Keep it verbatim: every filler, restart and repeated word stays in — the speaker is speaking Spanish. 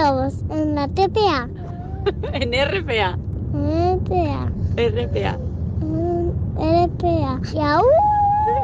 globos en la T P A. En R P A. R P A. R P A. R P A. Y aún